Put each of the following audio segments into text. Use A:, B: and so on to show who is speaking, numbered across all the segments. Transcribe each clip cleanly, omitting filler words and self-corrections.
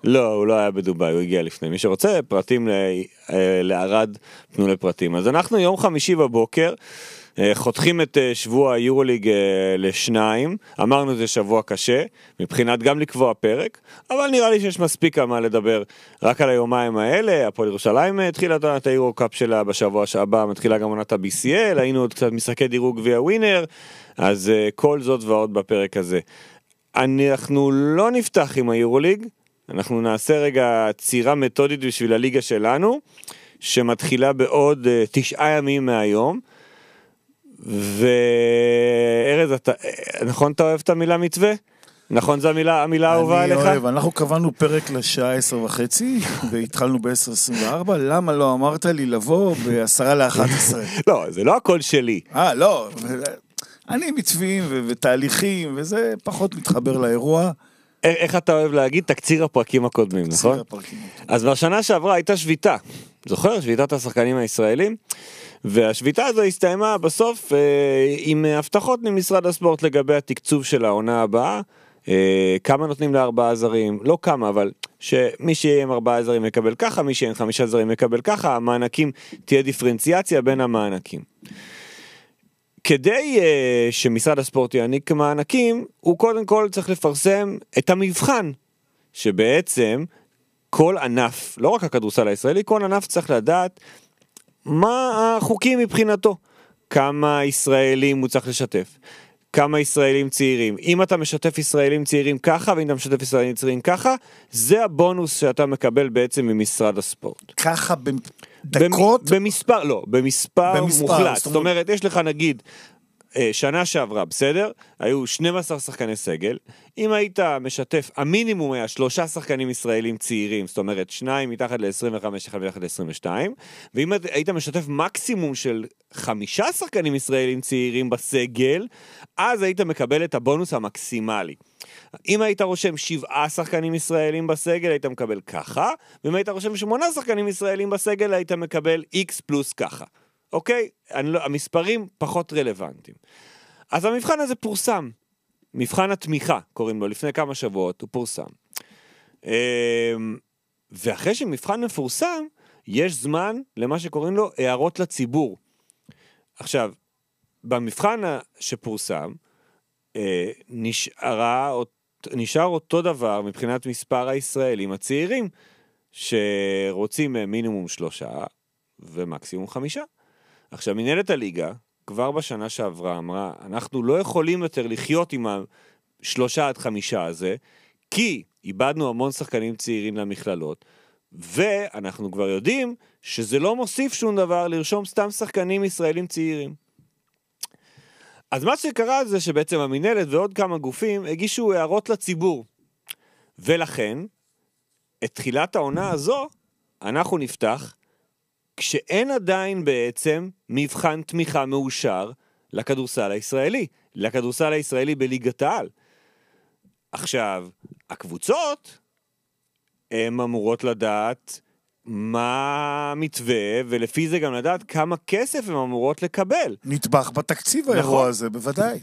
A: לא, הוא לא היה בדוביי, הוא הגיע לפני. מי שרוצה, פרטים לערד, תנו לפרטים. אז אנחנו יום חמישי בבוקר, חותכים את שבוע היורוליג לשניים, אמרנו זה שבוע קשה, מבחינת גם לקבוע פרק, אבל נראה לי שיש מספיק על מה לדבר רק על היומיים האלה. הפועל ירושלים התחילה את היורו-קאפ שלה בשבוע הבא, מתחילה גם עונת ה-BCL, היינו עוד קצת משחקי דירוג גביע ווינר, אז כל זאת ועוד בפרק הזה. אנחנו לא נפתח עם היורוליג, אנחנו נעשה רגע צירה מתודית בשביל הליגה שלנו, שמתחילה בעוד 9 ימים מהיום, וארז, נכון אתה אוהב את המילה מתווה? נכון זו המילה האהובה עליך?
B: אני אוהב, אנחנו קבענו פרק לשעה 10:30, והתחלנו ב-10:24, למה לא אמרת לי לבוא ב-10:11?
A: לא, זה לא הכל שלי.
B: לא, אני מתווים ותהליכים, וזה פחות מתחבר לאירוע.
A: איך אתה אוהב להגיד? תקציר הפרקים הקודמים, נכון? אז בשנה שעברה הייתה שביתה, זוכר? שביתת השחקנים הישראלים, והשביתה הזו הסתיימה בסוף עם הבטחות ממשרד הספורט לגבי התקצוב של העונה הבאה, כמה נותנים ל4 זרים, לא כמה, אבל שמי שיהיה עם 4 זרים יקבל ככה, מי שיהיה עם 5 זרים יקבל ככה, המענקים תהיה דיפרנציאציה בין המענקים. כדי שמשרד הספורט יעניק מענקים, הוא קודם כל צריך לפרסם את המבחן, שבעצם כל ענף, לא רק הכדורסל הישראלי, כל ענף צריך לדעת מה החוקים מבחינתו, כמה ישראלים הוא צריך לשתף, כמה ישראלים צעירים. אם אתה משתף ישראלים צעירים ככה, ואם אתה משתף ישראלים צעירים ככה, זה הבונוס שאתה מקבל בעצם ממשרד הספורט.
B: ככה בדקות?
A: במספר, לא, במספר מוחלט. זאת אומרת, יש לך נגיד, שנה שעברה, בסדר? היו 12 שחקני סגל. אם היית משתף, המינימום היה 3 שחקנים ישראלים צעירים, זאת אומרת, 2 מתחת ל-25, 1 מתחת ל-22, ואם היית משתף מקסימום של 5 שחקנים ישראלים צעירים בסגל, אז היית מקבל את הבונוס המקסימלי. אם היית רושם 7 שחקנים ישראלים בסגל, היית מקבל ככה, ואם היית רושם 8 שחקנים ישראלים בסגל, היית מקבל X פלוס ככה. אוקיי? המספרים פחות רלוונטיים. אז המבחן הזה פורסם. מבחן התמיכה, קוראים לו, לפני כמה שבועות, הוא פורסם. ואחרי שמבחן מפורסם, יש זמן למה שקוראים לו הערות לציבור. עכשיו, במבחן שפורסם, נשאר אותו דבר מבחינת מספר הישראלים הצעירים, שרוצים מינימום 3 ומקסימום 5. עכשיו, מנהלת הליגה, כבר בשנה שעברה אמרה, אנחנו לא יכולים יותר לחיות עם 3 עד 5 הזה, כי איבדנו המון שחקנים צעירים למכללות, ואנחנו כבר יודעים שזה לא מוסיף שום דבר לרשום סתם שחקנים ישראלים צעירים. אז מה שקרה זה שבעצם המנהלת ועוד כמה גופים הגישו הערות לציבור, ולכן, את תחילת העונה הזו, אנחנו נפתח כשאין עדיין בעצם מבחן תמיכה מאושר לכדורסל הישראלי, לכדורסל הישראלי בליגת העל. עכשיו, הקבוצות הן אמורות לדעת מה מתווה, ולפי זה גם לדעת כמה כסף הן אמורות לקבל.
B: נטבח בתקציב האירוע הזה, בוודאי.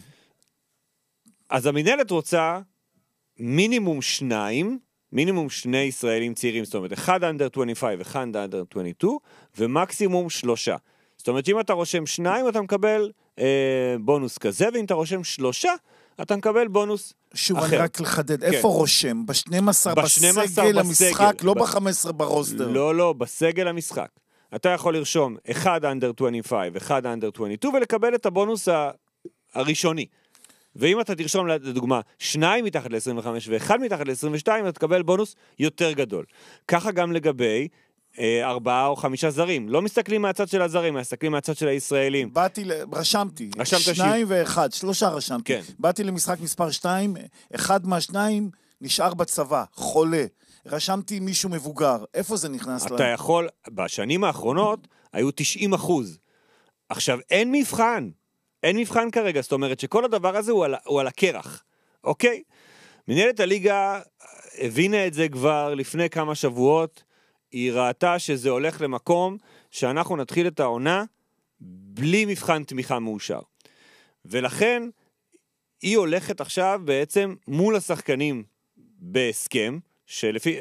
A: אז המנהלת רוצה מינימום 2 ישראלים צעירים, זאת אומרת, 1 under 25, 1 under 22, ומקסימום 3. זאת אומרת, אם אתה רושם 2, אתה מקבל בונוס כזה, ואם אתה רושם 3, אתה מקבל בונוס
B: שוב,
A: אחר.
B: אני רק לחדד, איפה רושם? ב-12 בסגל המשחק, לא ב-15 ברוסטר.
A: לא, בסגל המשחק. אתה יכול לרשום 1 under 25, 1 under 22, ולקבל את הבונוס הראשוני. ואם אתה תרשום לדוגמה 2 מתחת ל-25 ו1 מתחת ל-22, אתה תקבל בונוס יותר גדול. ככה גם לגבי 4 או 5 זרים. לא מסתכלים מהצד של הזרים, מסתכלים מהצד של הישראלים.
B: רשמתי. 2 ו1, 3 רשמתי. כן. באתי למשחק מספר 2, אחד מהשניים נשאר בצבא, חולה. רשמתי מישהו מבוגר. איפה זה נכנס
A: אתה יכול, בשנים האחרונות היו 90%. עכשיו, אין מבחן כרגע, זאת אומרת שכל הדבר הזה הוא על הקרח, אוקיי? מנהלת הליגה הבינה את זה כבר לפני כמה שבועות, היא ראתה שזה הולך למקום שאנחנו נתחיל את העונה בלי מבחן תמיכה מאושר. ולכן היא הולכת עכשיו בעצם מול השחקנים בהסכם, שלפי,